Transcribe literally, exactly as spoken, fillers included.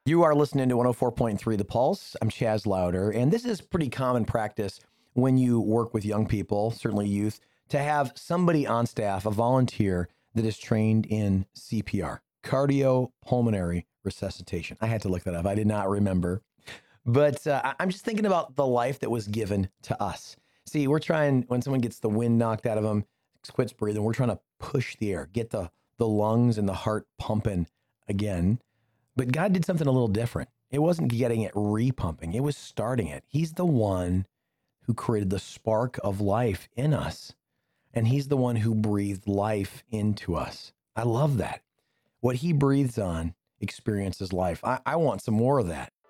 You are listening to one oh four point three The Pulse. I'm Chaz Louder, and this is pretty common practice when you work with young people, certainly youth, to have somebody on staff, a volunteer that is trained in C P R, cardiopulmonary resuscitation. I had to look that up. I did not remember. But uh, I- I'm just thinking about the life that was given to us. See, we're trying, when someone gets the wind knocked out of them, quits breathing, we're trying to push the air, get the, the lungs and the heart pumping again. But God did something a little different. It wasn't getting it repumping, it was starting it. He's the one who created the spark of life in us, and He's the one who breathed life into us. I love that. What He breathes on experiences life. I, I want some more of that.